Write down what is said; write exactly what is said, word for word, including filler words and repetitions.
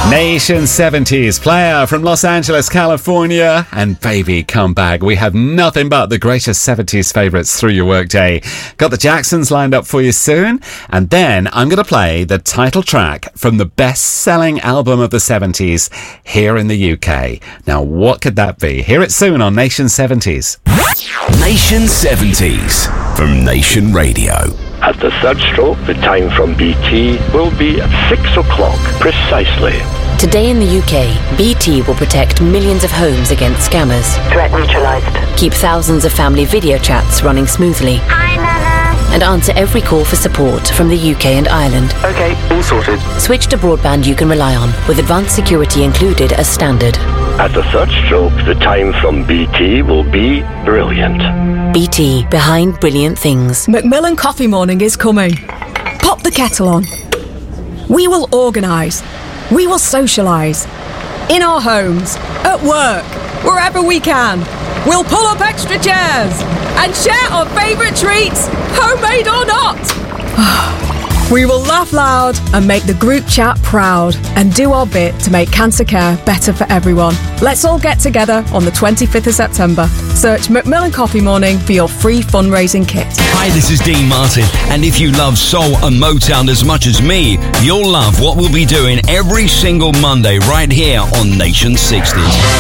Nation seventies player from Los Angeles, California, and Baby Come Back. We have nothing but the greatest seventies favourites through your workday. Got the Jacksons lined up for you soon, and then I'm going to play the title track from the best-selling album of the seventies here in the U K. Now, what could that be? Hear it soon on Nation seventies. Nation seventies from Nation Radio. At the third stroke, the time from B T will be at six o'clock precisely. Today in the U K, B T will protect millions of homes against scammers. Threat neutralised. Keep thousands of family video chats running smoothly. Hi, Nana. And answer every call for support from the U K and Ireland. Okay, all sorted. Switch to broadband you can rely on, with advanced security included as standard. At the third stroke, the time from B T will be brilliant. B T, behind brilliant things. Macmillan Coffee Morning is coming. Pop the kettle on. We will organise. We will socialise. In our homes, at work, wherever we can. We'll pull up extra chairs and share our favourite treats, homemade or not. We will laugh loud and make the group chat proud and do our bit to make cancer care better for everyone. Let's all get together on the twenty-fifth of September. Search Macmillan Coffee Morning for your free fundraising kit. Hi, this is Dean Martin, and if you love soul and Motown as much as me, you'll love what we'll be doing every single Monday right here on Nation sixties.